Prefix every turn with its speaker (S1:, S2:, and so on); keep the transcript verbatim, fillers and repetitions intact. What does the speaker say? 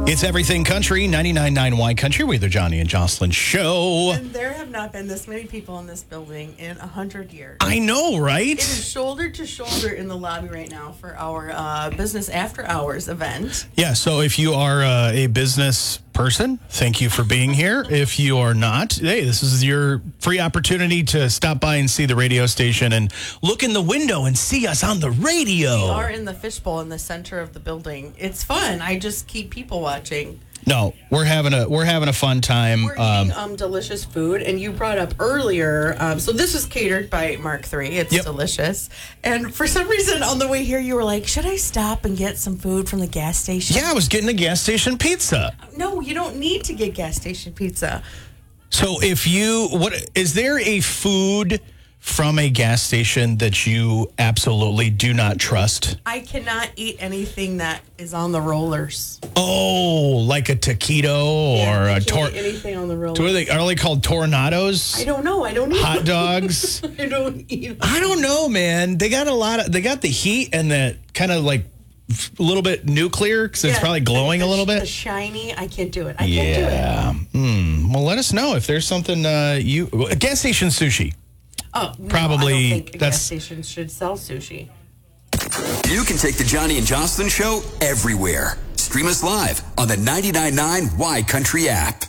S1: It's Everything Country, ninety-nine point nine Y Country with the Johnny and Jocelyn Show.
S2: And there have not been this many people in this building in a hundred years.
S1: I know, right?
S2: It is shoulder to shoulder in the lobby right now for our uh, business after hours event.
S1: Yeah, so if you are uh, a business person, thank you for being here. If you are not, hey, this is your free opportunity to stop by and see the radio station and look in the window and see us on the radio.
S2: We are in the fishbowl in the center of the building. It's fun. I just keep people watching.
S1: No, we're having a we're having a fun time.
S2: We're eating um, um, delicious food, and you brought up earlier. Um, so this was catered by Mark three. It's
S1: yep.
S2: delicious, and for some reason on the way here, you were like, "Should I stop and get some food from the gas station?"
S1: Yeah, I was getting a gas station pizza.
S2: No, you don't need to get gas station pizza.
S1: So if you what is there a food from a gas station that you absolutely do not trust?
S2: I cannot eat anything that is on the rollers.
S1: Oh, like a taquito
S2: Yeah,
S1: or
S2: I
S1: a
S2: can't
S1: tor-
S2: eat anything on the rollers.
S1: Are they, are they called tornadoes?
S2: I don't know. I don't eat
S1: hot dogs.
S2: I don't eat them.
S1: I don't know, man. They got a lot of. They got the heat and the kind of like a little bit nuclear because it's
S2: Yeah,
S1: probably glowing
S2: the,
S1: a little bit.
S2: The shiny. I can't do it. I
S1: yeah.
S2: can't do it.
S1: Hmm. Well, let us know if there's something uh, you gas station sushi.
S2: Oh, no,
S1: Probably,
S2: I don't think a
S1: that's-
S2: gas station should sell sushi.
S3: You can take the Johnny and Jocelyn Show everywhere. Stream us live on the ninety-nine point nine Y Country app.